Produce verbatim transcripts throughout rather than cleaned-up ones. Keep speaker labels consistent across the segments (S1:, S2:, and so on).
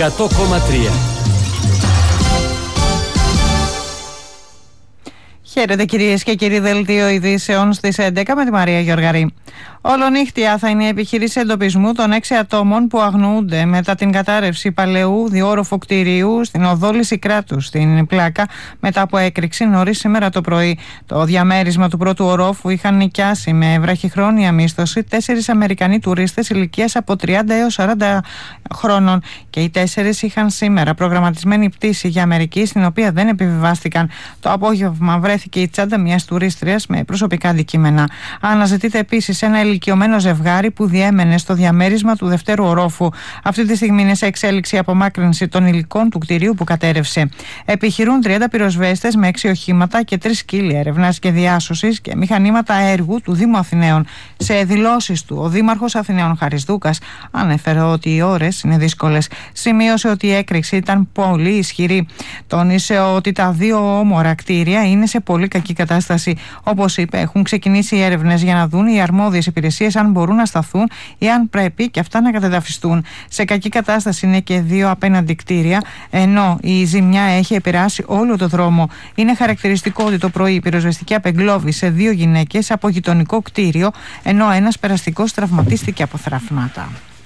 S1: εκατό κόμμα τρία.
S2: Χαίρετε κυρίες και κύριοι, δελτίο ειδήσεων στις έντεκα με τη Μαρία Γεωργαρή. Ολονύχτια θα είναι η επιχείρηση εντοπισμού των έξι ατόμων που αγνοούνται μετά την κατάρρευση παλαιού διόροφου κτηρίου στην οδό Λυσικράτου στην Πλάκα μετά από έκρηξη νωρίς σήμερα το πρωί. Το διαμέρισμα του πρώτου ορόφου είχαν νοικιάσει με βραχυχρόνια μίσθωση τέσσερις Αμερικανοί τουρίστες ηλικίας από τριάντα έως σαράντα χρόνων και οι τέσσερις είχαν σήμερα προγραμματισμένη πτήση για Αμερική, στην οποία δεν επιβιβάστηκαν. Το απόγευμα βρέθηκε η τσάντα μιας τουρίστριας με προσωπικά αντικείμενα. Αναζητείται επίσης ένα ηλικιωμένο ζευγάρι που διέμενε στο διαμέρισμα του δευτέρου ορόφου. Αυτή τη στιγμή είναι σε εξέλιξη η απομάκρυνση των υλικών του κτηρίου που κατέρευσε. Επιχειρούν τριάντα πυροσβέστες με έξι οχήματα και τρεις σκύλοι έρευνας και διάσωσης και μηχανήματα έργου του Δήμου Αθηναίων. Σε δηλώσεις του, ο Δήμαρχος Αθηναίων Χάρης Δούκας ανέφερε ότι οι ώρες είναι δύσκολες. Σημείωσε ότι η έκρηξη ήταν πολύ ισχυρή. Τόνισε ότι τα δύο όμορα κτίρια είναι σε πολύ κακή κατάσταση. Όπως είπε, έχουν ξεκινήσει οι έρευνες για να δουν οι αρμόδιες υπηρεσίες αν μπορούν να σταθούν ή αν πρέπει και αυτά να κατεδαφιστούν. Σε κακή κατάσταση είναι και δύο απέναντι κτίρια, ενώ η ζημιά έχει επηρεάσει όλο το δρόμο. Είναι χαρακτηριστικό ότι το πρωί η πυροσβεστική απεγκλώβησε δύο γυναίκες από γειτονικό κτίριο, ενώ ένας περαστικός τραυματίστηκε από θραύματα.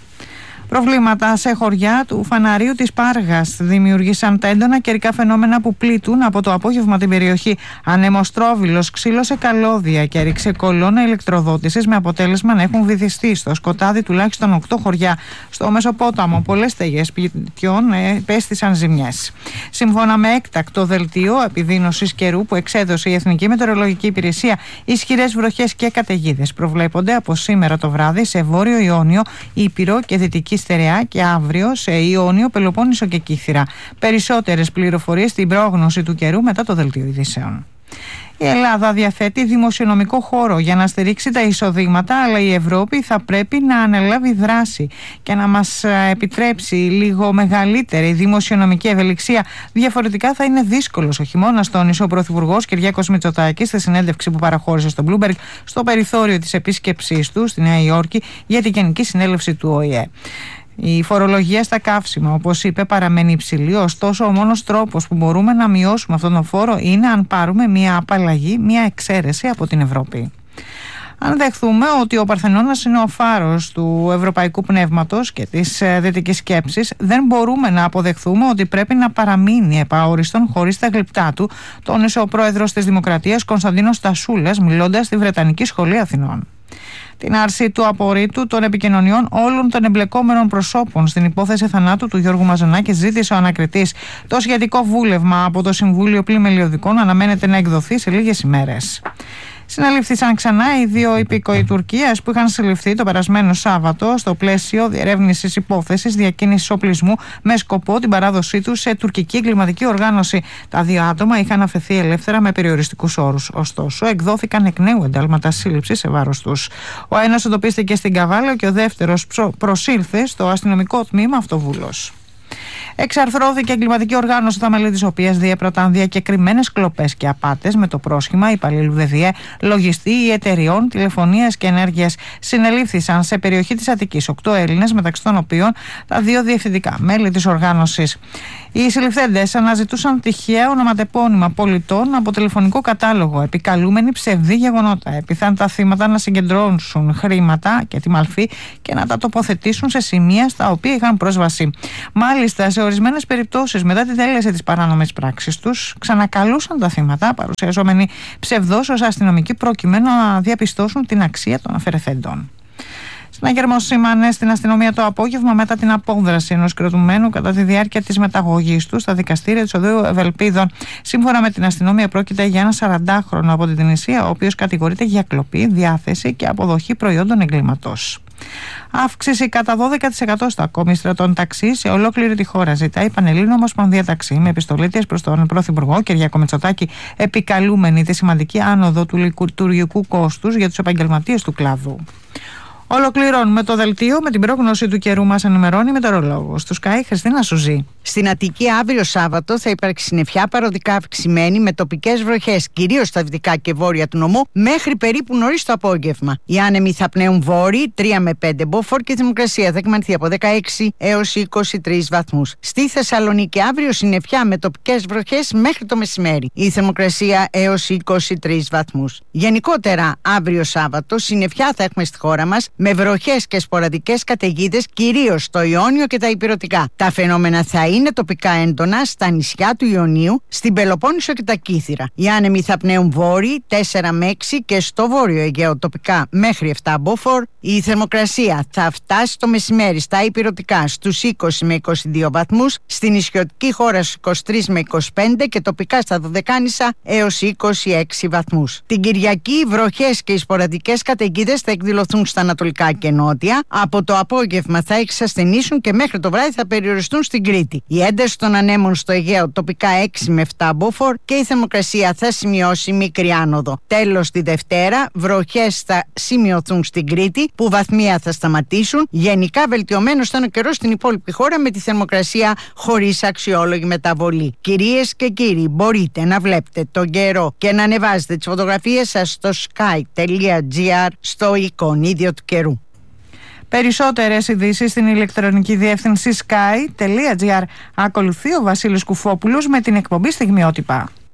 S2: Προβλήματα σε χωριά του Φαναρίου της Πάργας δημιούργησαν τα έντονα καιρικά φαινόμενα που πλήττουν από το απόγευμα την περιοχή. Ανεμοστρόβιλος ξύλωσε καλώδια και έριξε κολόνα ηλεκτροδότησης, με αποτέλεσμα να έχουν βυθιστεί στο σκοτάδι τουλάχιστον οκτώ χωριά. Στο Μεσοπόταμο πολλές στεγές σπιτιών πέστησαν ζημιές. Σύμφωνα με έκτακτο δελτίο επιδείνωσης καιρού που εξέδωσε η Εθνική Μετεωρολογική Υπηρεσία, ισχυρές βροχές και καταιγίδες προβλέπονται από σήμερα το βράδυ σε Βόρειο Ιόνιο, Ήπειρο και Δυτική Στερεά και αύριο σε Ιόνιο, Πελοπόννησο και Κύθυρα. Περισσότερες πληροφορίες στην πρόγνωση του καιρού μετά το δελτίο ειδήσεων. Η Ελλάδα διαθέτει δημοσιονομικό χώρο για να στηρίξει τα εισοδήματα, αλλά η Ευρώπη θα πρέπει να αναλάβει δράση και να μας επιτρέψει λίγο μεγαλύτερη δημοσιονομική ευελιξία. Διαφορετικά θα είναι δύσκολος ο χειμώνας, τόνισε ο Πρωθυπουργός Κυριάκος Μητσοτάκης στη συνέντευξη που παραχώρησε στο Bloomberg στο περιθώριο της επίσκεψής του στη Νέα Υόρκη για την Γενική Συνέλευση του Ο Η Ε. Η φορολογία στα καύσιμα, όπως είπε, παραμένει υψηλή, ωστόσο ο μόνος τρόπος που μπορούμε να μειώσουμε αυτόν τον φόρο είναι αν πάρουμε μια απαλλαγή, μια εξαίρεση από την Ευρώπη. Αν δεχθούμε ότι ο Παρθενώνας είναι ο φάρος του ευρωπαϊκού πνεύματος και της δυτικής σκέψης, δεν μπορούμε να αποδεχθούμε ότι πρέπει να παραμείνει επαόριστον χωρίς τα γλυπτά του, τόνισε ο πρόεδρος της Δημοκρατίας Κωνσταντίνος Τασούλας, μιλώντας στη Βρετανική Σχολή Αθηνών. Την άρση του απορρίτου των επικοινωνιών όλων των εμπλεκόμενων προσώπων στην υπόθεση θανάτου του Γιώργου Μαζονάκη ζήτησε ο ανακριτής. Το σχετικό βούλευμα από το Συμβούλιο Πλημελιωδικών αναμένεται να εκδοθεί σε λίγες ημέρες. Συνελήφθησαν ξανά οι δύο υπήκοοι Τουρκίας που είχαν συλληφθεί το περασμένο Σάββατο στο πλαίσιο διερεύνησης υπόθεσης διακίνησης οπλισμού με σκοπό την παράδοσή τους σε τουρκική εγκληματική οργάνωση. Τα δύο άτομα είχαν αφαιθεί ελεύθερα με περιοριστικούς όρους. Ωστόσο, εκδόθηκαν εκ νέου εντάλματα σύλληψης σε βάρος τους. Ο ένας εντοπίστηκε στην Καβάλα και ο δεύτερος προσήλθε στο αστυνομικό τμήμα Αυτοβούλος. Εξαρθρώθηκε εγκληματική οργάνωση, τα μέλη της οποίας διέπραταν διακεκριμένες κλοπές και απάτες με το πρόσχημα υπαλλήλου ΔΕΔΙΕ, λογιστή ή εταιριών τηλεφωνίας και ενέργειας. Συνελήφθησαν σε περιοχή της Αττικής οκτώ Έλληνες, μεταξύ των οποίων τα δύο διευθυντικά μέλη της οργάνωσης. Οι συλληφθέντες αναζητούσαν τυχαία ονοματεπώνυμα πολιτών από τηλεφωνικό κατάλογο, επικαλούμενοι ψευδή γεγονότα. Επιθάν τα θύματα να συγκεντρώσουν χρήματα και τη μαλφή και να τα τοποθετήσουν σε σημεία στα οποία είχαν πρόσβαση. Μάλιστα, σε ορισμένες περιπτώσεις, μετά τη τέλεση της παράνομης πράξης τους, ξανακαλούσαν τα θύματα, παρουσιαζόμενοι ψευδώς ως αστυνομικοί, προκειμένου να διαπιστώσουν την αξία των αφαιρεθέντων. Συναγερμός σήμανε στην αστυνομία το απόγευμα μετά την απόδραση ενός κρατουμένου κατά τη διάρκεια της μεταγωγής του στα δικαστήρια της Οδείου Ευελπίδων. Σύμφωνα με την αστυνομία, πρόκειται για ένα σαραντάχρονο από την Τινησία, ο οποίος κατηγορείται για κλοπή, διάθεση και αποδοχή προϊόντων εγκλήματος. Αύξηση κατά δώδεκα τοις εκατό στα κόμιστρα των ταξί σε ολόκληρη τη χώρα, ζητάει η Πανελλήνια Ομοσπονδία Ταξί, με επιστολή της προς τον Πρωθυπουργό Κυριάκο Μητσοτάκη, επικαλούμενη τη σημαντική άνοδο του λειτουργικού κόστους για τους επαγγελματίες του κλάδου. Ολοκληρώνουμε το δελτίο με την πρόγνωση του καιρού, μας ενημερώνει η μετεωρολόγος του Sky, Χριστίνα Σουζή.
S1: Στην Αττική αύριο Σάββατο θα υπάρξει συννεφιά παροδικά αυξημένη με τοπικές βροχές, κυρίως στα δυτικά και βόρεια του νομού, μέχρι περίπου νωρίς το απόγευμα. Οι άνεμοι θα πνέουν βόρειοι τρία με πέντε μποφόρ και η θερμοκρασία θα εκμανθεί από δεκαέξι έως είκοσι τρεις βαθμούς. Στη Θεσσαλονίκη αύριο συννεφιά με τοπικές βροχές μέχρι το μεσημέρι. Η θερμοκρασία έως είκοσι τρεις βαθμούς. Γενικότερα αύριο Σάββατο συννεφιά θα έχουμε στη χώρα μας με βροχές και σποραδικές καταιγίδες, κυρίως στο Ιόνιο και τα Ηπειρωτικά. Τα φαινόμενα θα είναι τοπικά έντονα στα νησιά του Ιωνίου, στην Πελοπόννησο και τα Κύθυρα. Οι άνεμοι θα πνέουν βόρειοι τέσσερα με έξι και στο βόρειο Αιγαίο τοπικά μέχρι επτά μποφόρ. Η θερμοκρασία θα φτάσει το μεσημέρι στα Ηπειρωτικά στους είκοσι με είκοσι δύο βαθμούς, στην νησιωτική χώρα στους είκοσι τρεις με είκοσι πέντε και τοπικά στα Δωδεκάνησα έως είκοσι έξι βαθμούς. Την Κυριακή οι βροχές και οι σποραδικές καταιγίδες θα εκδηλωθούν στα ανατολικά και νότια. Από το απόγευμα θα εξασθενήσουν και μέχρι το βράδυ θα περιοριστούν στην Κρήτη. Η ένταση των ανέμων στο Αιγαίο τοπικά έξι με επτά μποφόρ και η θερμοκρασία θα σημειώσει μικρή άνοδο. Τέλος, τη Δευτέρα βροχές θα σημειωθούν στην Κρήτη που βαθμία θα σταματήσουν. Γενικά βελτιωμένος θα είναι ο καιρός στην υπόλοιπη χώρα με τη θερμοκρασία χωρίς αξιόλογη μεταβολή. Κυρίες και κύριοι, μπορείτε να βλέπετε τον καιρό και να ανεβάζετε τις φωτογραφίες σας στο sky τελεία gr στο εικονίδιο του καιρού.
S2: Περισσότερες ειδήσεις στην ηλεκτρονική διεύθυνση sky τελεία gr. Ακολουθεί ο Βασίλης Κουφόπουλος με την εκπομπή Στιγμιότυπα.